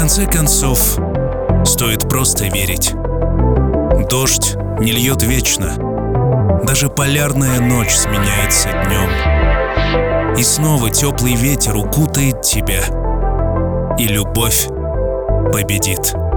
конце концов, стоит просто верить. Дождь не льет вечно. Даже полярная ночь сменяется днем. И снова теплый ветер укутает тебя. И любовь победит.